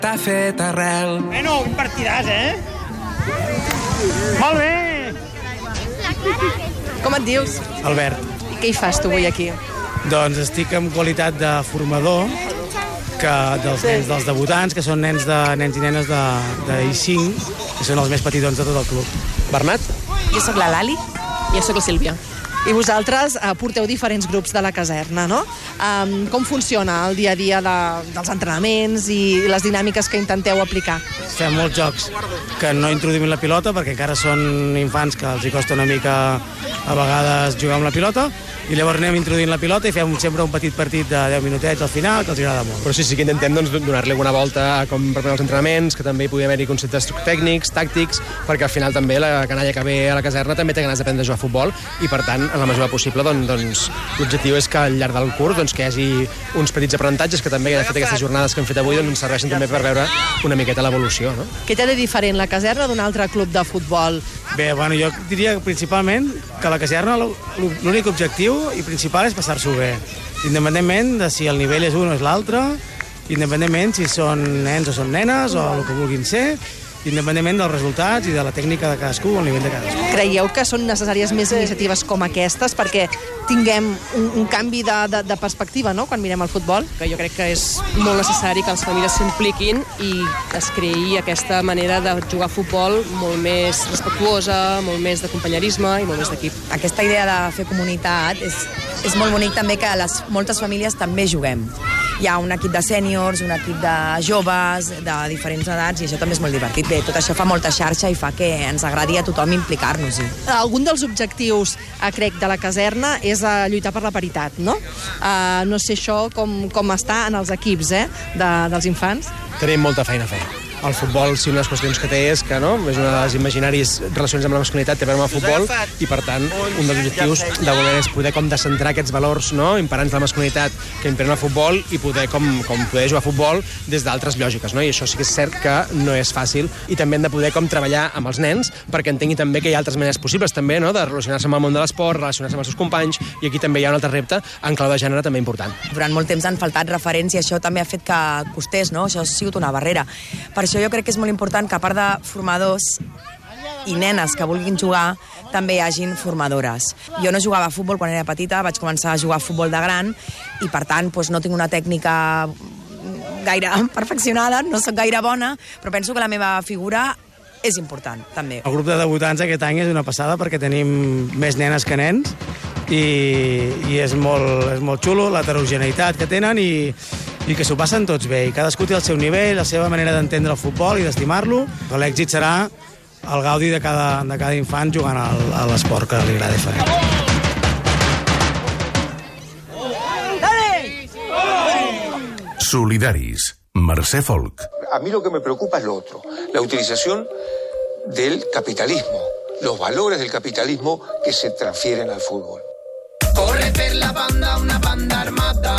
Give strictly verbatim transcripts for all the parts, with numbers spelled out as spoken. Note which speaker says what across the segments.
Speaker 1: T'ha fet arrel.
Speaker 2: Bueno, quin partidàs, eh? Molt bé!
Speaker 3: Com et dius?
Speaker 4: Albert.
Speaker 3: I què hi fas tu avui aquí?
Speaker 4: Doncs estic en qualitat de formador que dels nens dels debutants, que són nens de nens i nenes de, de I cinc, que són els més petitons de tot el club.
Speaker 5: Bernat?
Speaker 3: Jo sóc la Lali.
Speaker 6: Jo sóc la Sílvia.
Speaker 3: I vosaltres eh, porteu diferents grups de la caserna, no? Um, com funciona el dia a dia de, dels entrenaments i les dinàmiques que intenteu aplicar?
Speaker 4: Fem molts jocs que no introduïm la pilota perquè encara són infants que els hi costa una mica a vegades jugar amb la pilota, i llavors anem introduint la pilota i fem sempre un petit partit de deu minutets al final, que els agrada molt.
Speaker 5: Però sí, sí que intentem doncs, donar-li alguna volta a com preparar els entrenaments, que també hi pugui haver-hi conceptes tècnics, tàctics, perquè al final també la canalla que ve a la caserna també té ganes d'aprendre a jugar a futbol, i per tant, en la mesura possible, doncs, doncs l'objectiu és que al llarg del curs doncs, que hi hagi uns petits aprenentatges que també, de fet, aquestes jornades que hem fet avui doncs, ens serveixen també per veure una miqueta l'evolució, no?
Speaker 3: Què té de diferent la caserna d'un altre club de futbol?
Speaker 4: Bé, bueno, jo diria principalment que la caserna l'únic objectiu i principal és passar-s'ho bé, independentment de si el nivell és un o és l'altre, independentment si són nens o són nenes o el que vulguin ser, independentment dels resultats i de la tècnica de cadascú o el nivell de cadascú.
Speaker 3: Creieu que són necessàries més iniciatives com aquestes perquè tinguem un, un canvi de, de, de perspectiva, no?, quan mirem el futbol?
Speaker 6: Que jo crec que és molt necessari que les famílies s'impliquin i es creï aquesta manera de jugar a futbol molt més respectuosa, molt més de companyerisme i molt més d'equip.
Speaker 7: Aquesta idea de fer comunitat és, és molt bonic també que les, moltes famílies també juguem. Hi ha un equip de sèniors, un equip de joves, de diferents edats, i això també és molt divertit. Bé, tot això fa molta xarxa i fa que ens agradi a tothom implicar-nos-hi.
Speaker 3: Algun dels objectius, eh, crec, de la caserna és eh, lluitar per la paritat, no? Eh, no sé això com, com està en els equips eh, de, dels infants.
Speaker 5: Tenim molta feina a fer. El futbol, si una de les qüestions que té és que no, és una de les imaginaris relacions amb la masculinitat, té a veure amb el futbol, i per tant un dels objectius de moment és poder com descentrar aquests valors no, imperants de la masculinitat que imperen al futbol i poder com, com poder jugar a futbol des d'altres lògiques, no? I això sí que és cert que no és fàcil, i també hem de poder com treballar amb els nens perquè entenguin també que hi ha altres maneres possibles també, no, de relacionar-se amb el món de l'esport, relacionar-se amb els seus companys, i aquí també hi ha un altre repte en clau de gènere també important.
Speaker 7: Durant molt temps han faltat referents i això també ha fet que costés, no? Això ha sigut una barrera. Per això jo crec que és molt important que a part de formadors i nenes que vulguin jugar, també hi hagin formadores. Jo no jugava a futbol quan era petita, vaig començar a jugar a futbol de gran i per tant doncs, no tinc una tècnica gaire perfeccionada, no sóc gaire bona, però penso que la meva figura és important, també.
Speaker 4: El grup de debutants aquest any és una passada perquè tenim més nenes que nens i, i és, molt, és molt xulo l'heterogeneïtat que tenen i, i que s'ho passen tots bé. I cadascú té el seu nivell, la seva manera d'entendre el futbol i d'estimar-lo. L'èxit serà el gaudi de cada, de cada infant jugant al, a l'esport que li agrada fer.
Speaker 8: Solidaris, Mercè Folk.
Speaker 9: A mí lo que me preocupa es lo otro, la utilización del capitalismo, los valores del capitalismo que se transfieren al fútbol.
Speaker 10: Corre per la banda una banda armata,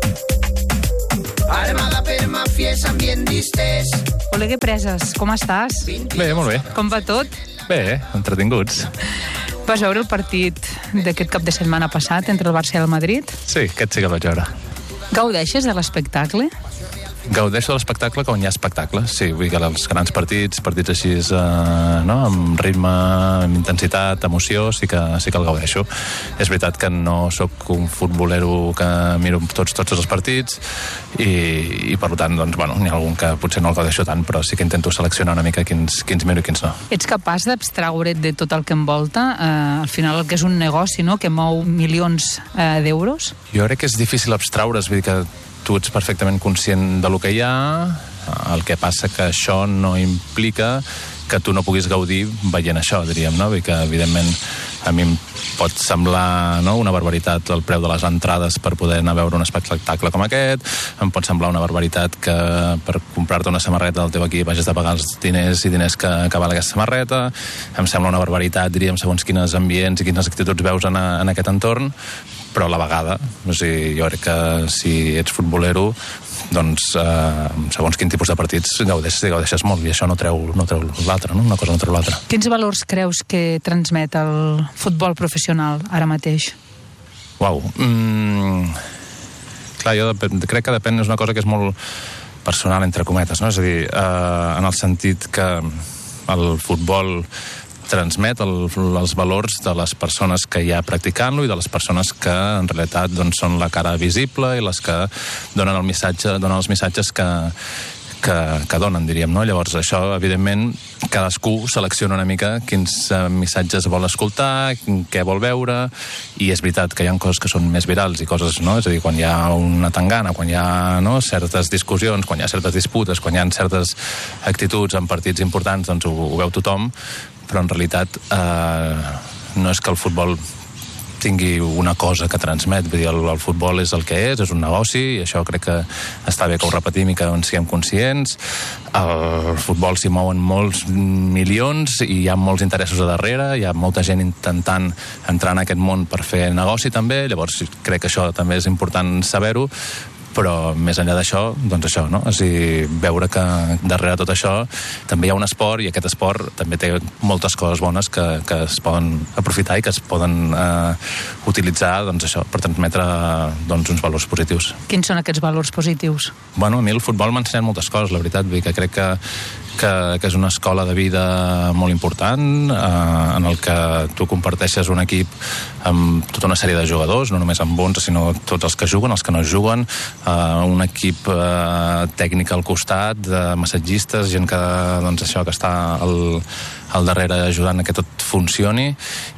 Speaker 10: armada per mafies ambient distès.
Speaker 11: Oleguer Preses, com estàs?
Speaker 12: Bé, molt bé.
Speaker 11: Com va tot?
Speaker 12: Bé, entretinguts.
Speaker 11: Vas veure el partit d'aquest cap de setmana passat entre el Barça i el Madrid?
Speaker 12: Sí, aquest sí que el vaig veure.
Speaker 11: Gaudeixes de l'espectacle?
Speaker 12: Gaudeixo de l'espectacle quan hi ha espectacle. Sí, vull dir que els grans partits, partits així, eh, no? Amb ritme, amb intensitat, emoció, sí que, sí que el gaudeixo. És veritat que no sóc un futbolero que miro tots, tots els partits i, i per tant, doncs, bueno, n'hi ha algun que potser no el gaudeixo tant, però sí que intento seleccionar una mica quins, quins miro i quins no.
Speaker 11: Ets capaç d'abstraure't de tot el que envolta? Eh, al final el que és un negoci, no?, que mou milions eh, d'euros?
Speaker 12: Jo crec que és difícil abstraure's, vull dir que tu ets perfectament conscient de lo que hi ha, el que passa que això no implica que tu no puguis gaudir veient això, diríem, no? Vull dir que, evidentment, a mi em pot semblar, no?, una barbaritat el preu de les entrades per poder anar a veure un espectacle com aquest, em pot semblar una barbaritat que per comprar-te una samarreta del teu equip hagis de pagar els diners i diners que, que val aquesta samarreta, em sembla una barbaritat, diríem, segons quins ambients i quines actituds veus en, a, en aquest entorn, però a la vegada, o sigui, jo crec que si ets futbolero, doncs eh, segons quin tipus de partits gaudeixes, gaudeixes molt, i això no treu, no treu l'altre, no? Una cosa no treu l'altra.
Speaker 11: Quins valors creus que transmet el futbol professional ara mateix?
Speaker 12: Uau. Mm, clar, jo crec que depèn, és una cosa que és molt personal, entre cometes, no? És a dir, eh, en el sentit que el futbol transmet el, els valors de les persones que hi ha practicant-lo i de les persones que en realitat doncs, són la cara visible i les que donen el missatge, donen els missatges que, que, que donen, diríem, no? Llavors això, evidentment, cadascú selecciona una mica quins missatges vol escoltar, què vol veure, i és veritat que hi ha coses que són més virals i coses, no? És a dir, quan hi ha una tangana, quan hi ha, no, certes discussions, quan hi ha certes disputes, quan hi ha certes actituds en partits importants, doncs ho, ho veu tothom, però en realitat eh, no és que el futbol tingui una cosa que transmet, vull dir, el, el futbol és el que és, és un negoci, i això crec que està bé que ho repetim i que en siguem conscients. El futbol s'hi mouen molts milions i hi ha molts interessos a darrere, hi ha molta gent intentant entrar en aquest món per fer negoci també, llavors crec que això també és important saber-ho, però més enllà d'això, doncs això, no? És a dir, veure que darrere tot això també hi ha un esport, i aquest esport també té moltes coses bones que, que es poden aprofitar i que es poden eh, utilitzar, doncs això, per transmetre doncs, uns valors positius.
Speaker 11: Quins són aquests valors positius?
Speaker 12: Bueno, a mi el futbol m'ha ensenyat moltes coses, la veritat, vull dir que crec que Que, que és una escola de vida molt important, eh, en el que tu comparteixes un equip amb tota una sèrie de jugadors, no només amb bons, sinó tots els que juguen, els que no juguen, eh, un equip eh, tècnic al costat, de massatgistes, gent que, doncs, això, que està al, al darrere ajudant a que tot funcioni,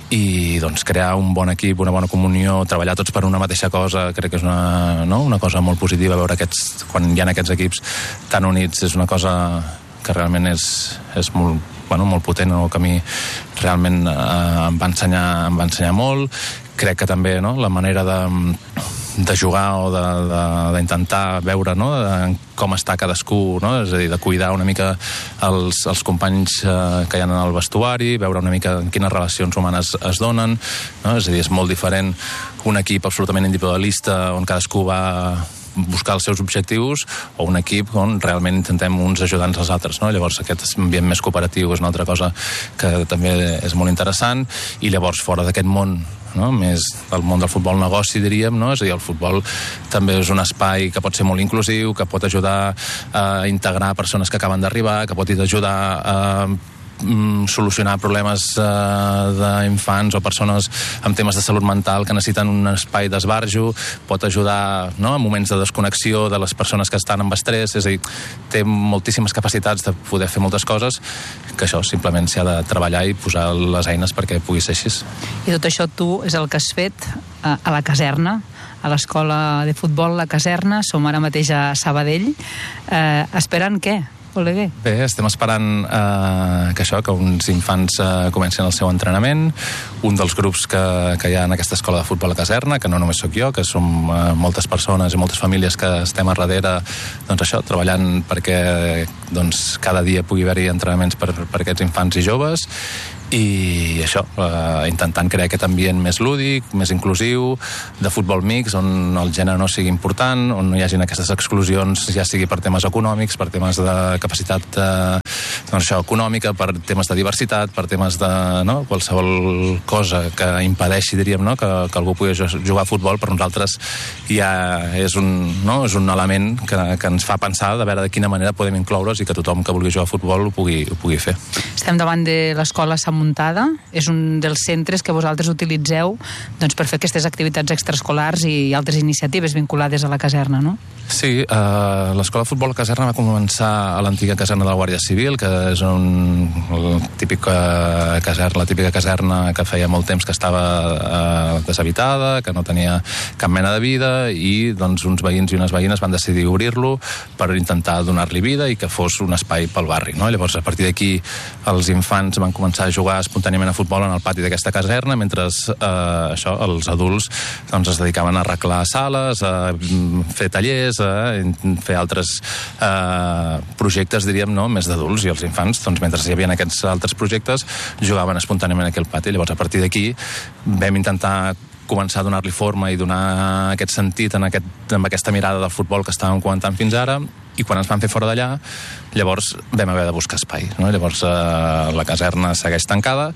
Speaker 12: i doncs crear un bon equip, una bona comunió, treballar tots per una mateixa cosa, crec que és una, no? una cosa molt positiva. Veure aquests, quan hi ha aquests equips tan units, és una cosa que realment és, és molt, bueno, molt potent, no? Que a mi realment eh, em va ensenyar, em va ensenyar molt. Crec que també, no? La manera de, de jugar o d'intentar veure, no? De, com està cadascú, no? És a dir, de cuidar una mica els, els companys eh, que hi ha en el vestuari, veure una mica quines relacions humanes es donen, no? És a dir, és molt diferent un equip absolutament individualista on cadascú va buscar els seus objectius, o un equip on realment intentem uns ajudants als altres, no? Llavors aquest ambient més cooperatiu és una altra cosa que també és molt interessant, i llavors fora d'aquest món, no? Més del món del futbol negoci, diríem, no? És a dir, el futbol també és un espai que pot ser molt inclusiu, que pot ajudar a integrar persones que acaben d'arribar, que pot ajudar a solucionar problemes eh, d'infants o persones amb temes de salut mental que necessiten un espai d'esbarjo, pot ajudar, no?, en moments de desconnexió de les persones que estan amb estrès, és a dir, té moltíssimes capacitats de poder fer moltes coses, que això simplement s'ha de treballar i posar les eines perquè pugui ser així.
Speaker 11: I tot això tu és el que has fet a, a la caserna, a l'escola de futbol La Caserna, som ara mateix a Sabadell, eh, esperant què? Oleguer.
Speaker 12: Bé, estem esperant eh, que això, que uns infants eh, comencin el seu entrenament. Un dels grups que, que hi ha en aquesta escola de futbol a Caserna, que no només sóc jo, que som eh, moltes persones i moltes famílies que estem a darrere, doncs això, treballant perquè doncs, cada dia pugui haver-hi entrenaments per, per aquests infants i joves, i això, eh, intentant crear aquest ambient més lúdic, més inclusiu, de futbol mix, on el gènere no sigui important, on no hi hagin aquestes exclusions, ja sigui per temes econòmics, per temes de capacitat eh, doncs això, econòmica, per temes de diversitat, per temes de, no, qualsevol cosa que impedeixi, diríem, no, que, que algú pugui jugar a futbol. Per nosaltres ja és un, no, és un element que, que ens fa pensar de veure de quina manera podem incloure's i que tothom que vulgui jugar a futbol ho pugui, ho pugui fer.
Speaker 11: Estem davant de l'escola Sant Muntada, és un dels centres que vosaltres utilitzeu, doncs, per fer aquestes activitats extraescolars i altres iniciatives vinculades a la caserna, no?
Speaker 12: Sí, eh, l'escola de futbol a Caserna va començar a l'antiga caserna de la Guàrdia Civil, que és un, el típic, eh, caserna, la típica caserna que feia molt temps que estava eh, deshabitada, que no tenia cap mena de vida, i doncs uns veïns i unes veïnes van decidir obrir-lo per intentar donar-li vida i que fos un espai pel barri, no? Llavors, a partir d'aquí, els infants van començar a jugar espontàniament a futbol en el pati d'aquesta caserna, mentre eh, això, els adults doncs, es dedicaven a arreglar sales, a fer tallers, a fer altres eh, projectes, diríem, no?, més d'adults, i els infants, doncs, mentre hi havia aquests altres projectes, jugaven espontàniament a aquell pati. Llavors, a partir d'aquí, vam intentar començar a donar-li forma i donar aquest sentit en, aquest, en aquesta mirada del futbol que estàvem comentant fins ara, i quan ens van fer fora d'allà, llavors vam haver de buscar espai, no? Llavors eh, la caserna segueix tancada,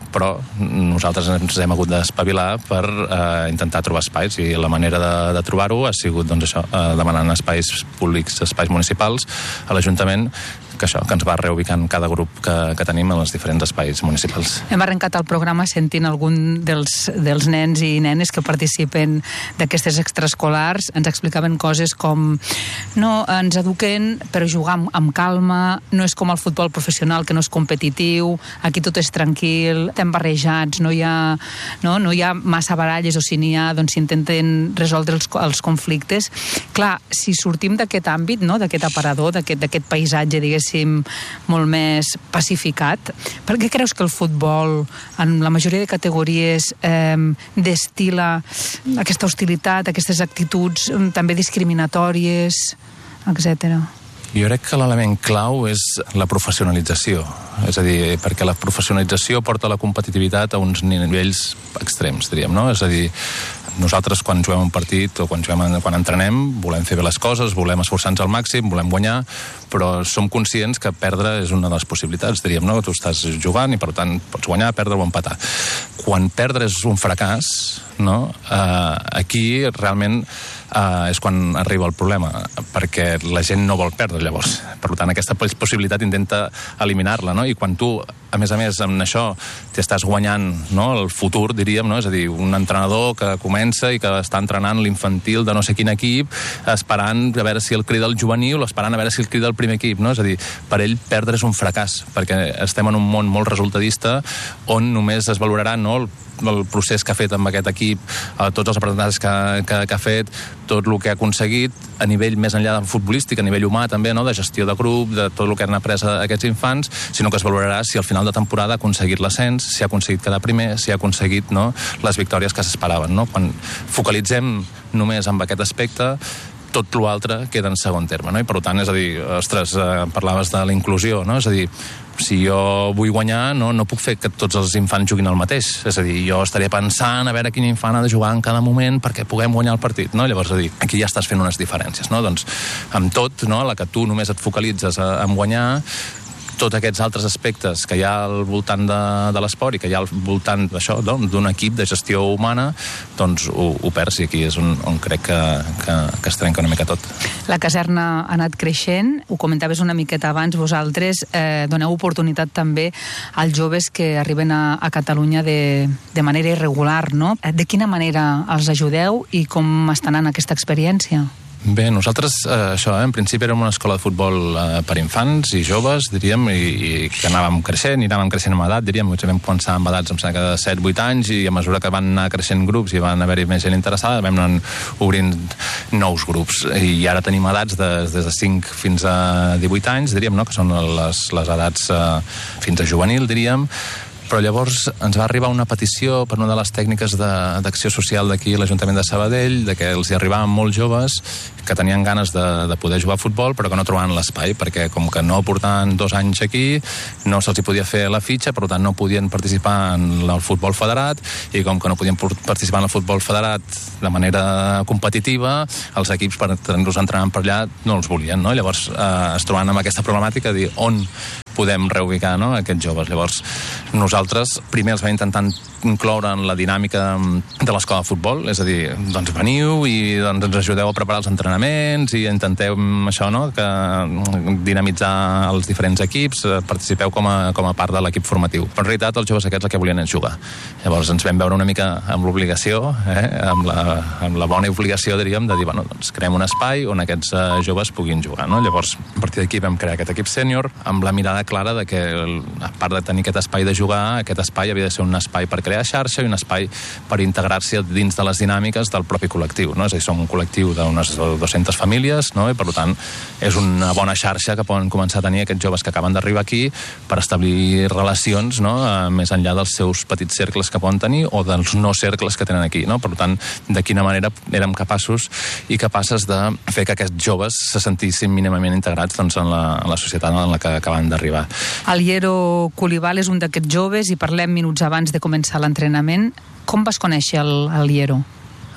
Speaker 12: però nosaltres ens hem hagut d'espavilar per eh, intentar trobar espais, i la manera de, de trobar-ho ha sigut doncs, això, eh, demanant espais públics, espais municipals a l'Ajuntament, que això, que ens va reubicant cada grup que, que tenim en els diferents espais municipals.
Speaker 11: Hem arrencat el programa sentint algun dels, dels nens i nenes que participen d'aquestes extraescolars. Ens explicaven coses com no, ens eduquen per jugar amb, amb calma, no és com el futbol professional, que no és competitiu, aquí tot és tranquil, estem barrejats, no hi ha, no, no hi ha massa baralles, o si n'hi ha, doncs s'intenten resoldre els, els conflictes. Clar, si sortim d'aquest àmbit, no, d'aquest aparador, d'aquest, d'aquest paisatge, diguéssim, molt més pacificat. Per què creus que el futbol, en la majoria de categories, eh, destila aquesta hostilitat, aquestes actituds eh, també discriminatòries, etcètera?
Speaker 12: Jo crec que l'element clau és la professionalització. És a dir, perquè la professionalització porta la competitivitat a uns nivells extrems, diríem, no? És a dir, nosaltres quan juguem un partit o quan, juguem, quan entrenem volem fer bé les coses, volem esforçar-nos al màxim, volem guanyar, però som conscients que perdre és una de les possibilitats, diríem, no? Tu estàs jugant i per tant pots guanyar, perdre o empatar. Quan perdre és un fracàs, no? Uh, aquí realment uh, és quan arriba el problema, perquè la gent no vol perdre llavors. Per tant, aquesta possibilitat intenta eliminar-la, no? I quan tu, a més a més, amb això t'estàs guanyant, no, el futur, diríem, no? És a dir, un entrenador que comença i que està entrenant l'infantil de no sé quin equip, esperant a veure si el crida el juvenil o esperant a veure si el crida el primer equip, no? És a dir, per ell perdre és un fracàs, perquè estem en un món molt resultadista on només es valorarà, no, el el procés que ha fet amb aquest equip, tots els aprenentatges que, que, que ha fet, tot el que ha aconseguit a nivell més enllà del futbolístic, a nivell humà també, no? De gestió de grup, de tot el que han après aquests infants, sinó que es valorarà si al final de temporada ha aconseguit l'ascens, si ha aconseguit quedar primer, si ha aconseguit, no, les victòries que s'esperaven, no? Quan focalitzem només en aquest aspecte, tot l'altre queda en segon terme, no? I per tant, és a dir, ostres, eh, parlaves de la inclusió, no? És a dir, si jo vull guanyar, no, no puc fer que tots els infants juguin el mateix. És a dir, jo estaré pensant a veure quin infant ha de jugar en cada moment perquè puguem guanyar el partit, no? Llavors, és a dir, aquí ja estàs fent unes diferències, no? Doncs, amb tot, no, la que tu només et focalitzes a, a guanyar, tots aquests altres aspectes que hi ha al voltant de, de l'esport i que hi ha al voltant d'això, d'un equip de gestió humana, doncs ho, ho perds, i aquí és on, on crec que, que, que es trenca una mica tot.
Speaker 11: La caserna ha anat creixent, ho comentaves una miqueta abans, vosaltres eh, doneu oportunitat també als joves que arriben a, a Catalunya de, de manera irregular, no? De quina manera els ajudeu i com està anant aquesta experiència?
Speaker 12: Bé, nosaltres, eh, això, eh, en principi érem una escola de futbol eh, per infants i joves, diríem, i, i que anàvem creixent, i anàvem creixent amb edat, diríem, vam començar amb edats, em sembla que de set vuit anys, i a mesura que van anar creixent grups i van haver-hi més gent interessada, vam anar obrint nous grups, i ara tenim edats de, des de cinc fins a divuit anys, diríem, no?, que són les, les edats eh, fins a juvenil, diríem. Però llavors ens va arribar una petició per una de les tècniques d'acció social d'aquí a l'Ajuntament de Sabadell, de que els hi arribaven molts joves que tenien ganes de, de poder jugar a futbol, però que no trobaven l'espai, perquè com que no portaven dos anys aquí, no se'ls hi podia fer la fitxa, per tant no podien participar en el futbol federat, i com que no podien participar en el futbol federat de manera competitiva, els equips per tenir-los entrenant per allà no els volien, no? Llavors eh, es trobaven amb aquesta problemàtica de dir on podem reubicar, no, aquests joves. Llavors nosaltres primer els vam intentar incloure en la dinàmica de l'escola de futbol, és a dir, doncs veniu i doncs ens ajudeu a preparar els entrenaments i intentem això, no?, que dinamitzar els diferents equips, participeu com a, com a part de l'equip formatiu. Però en realitat els joves aquests el que volien és jugar. Llavors ens vam veure una mica amb l'obligació, eh, amb, la, amb la bona obligació, diríem, de dir, bueno, doncs creem un espai on aquests uh, joves puguin jugar, no? Llavors, a partir d'aquí vam crear aquest equip sènior amb la mirada clara de que, a part de tenir aquest espai de jugar, aquest espai havia de ser un espai per crear xarxa i un espai per integrar-se dins de les dinàmiques del propi col·lectiu, no? És a dir, som un col·lectiu d'unes dues-centes famílies, no? I per tant és una bona xarxa que poden començar a tenir aquests joves que acaben d'arribar aquí per establir relacions, no?, més enllà dels seus petits cercles que poden tenir o dels no cercles que tenen aquí, no? Per tant, de quina manera érem capaços i capaces de fer que aquests joves se sentissin mínimament integrats, doncs, en, la, en la societat en la que acaben d'arribar.
Speaker 11: El Liero Culibal és un d'aquests joves i parlem minuts abans de començar l'entrenament. Com vas conèixer el, el Liero?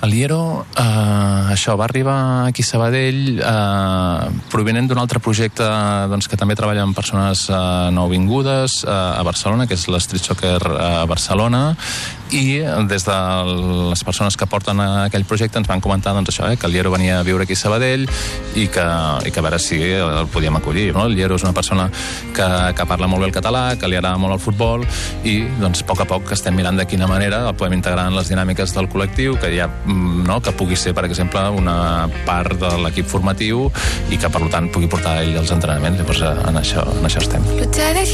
Speaker 12: El Liero, eh, això, va arribar aquí a Sabadell eh, provenent d'un altre projecte doncs, que també treballa amb persones eh, nouvingudes eh, a Barcelona, que és l'Street Soccer a Barcelona, i des de les persones que porten a aquell projecte ens van comentar doncs, això, eh, que el Liero venia a viure aquí a Sabadell i que, i que a veure si el podíem acollir. No? El Liero és una persona que, que parla molt bé el català, que li agrada molt el futbol i doncs, a poc a poc estem mirant de quina manera el podem integrar en les dinàmiques del col·lectiu, que ja no, que pugui ser, per exemple, una part de l'equip formatiu i que, per tant, pugui portar ell els entrenaments. Llavors, en això, en això estem.